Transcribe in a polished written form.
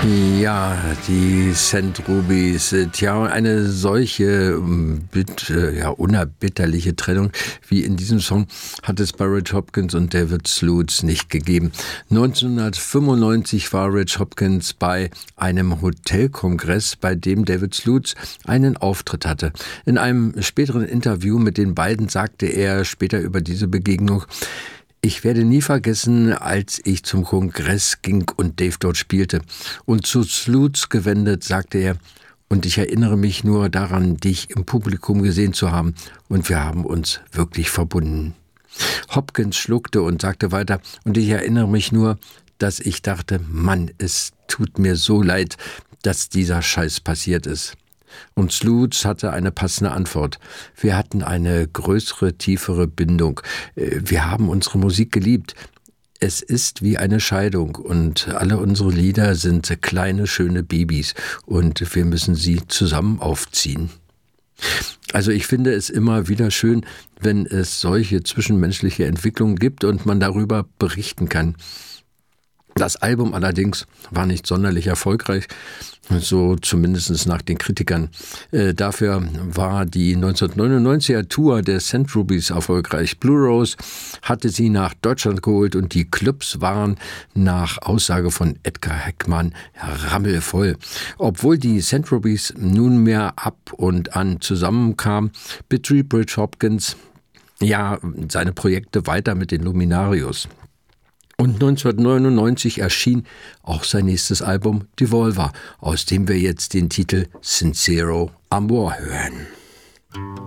Ja, die St. Rubies. Tja, eine solche unerbitterliche Trennung wie in diesem Song hat es bei Rich Hopkins und David Sluts nicht gegeben. 1995 war Rich Hopkins bei einem Hotelkongress, bei dem David Sluts einen Auftritt hatte. In einem späteren Interview mit den beiden sagte er später über diese Begegnung: Ich werde nie vergessen, als ich zum Kongress ging und Dave dort spielte. Und zu Sluts gewendet sagte er: Und ich erinnere mich nur daran, dich im Publikum gesehen zu haben. Und wir haben uns wirklich verbunden. Hopkins schluckte und sagte weiter: Und ich erinnere mich nur, dass ich dachte, Mann, es tut mir so leid, dass dieser Scheiß passiert ist. Und Sluts hatte eine passende Antwort. Wir hatten eine größere, tiefere Bindung. Wir haben unsere Musik geliebt. Es ist wie eine Scheidung und alle unsere Lieder sind kleine, schöne Babys und wir müssen sie zusammen aufziehen. Also ich finde es immer wieder schön, wenn es solche zwischenmenschliche Entwicklungen gibt und man darüber berichten kann. Das Album allerdings war nicht sonderlich erfolgreich, so zumindest nach den Kritikern. Dafür war die 1999er Tour der St. Rubies erfolgreich. Blue Rose hatte sie nach Deutschland geholt und die Clubs waren nach Aussage von Edgar Heckmann rammelvoll. Obwohl die St. Rubies nunmehr ab und an zusammenkamen, betrieb Rich Hopkins seine Projekte weiter mit den Luminarios. Und 1999 erschien auch sein nächstes Album Devolver, aus dem wir jetzt den Titel Sincero Amor hören.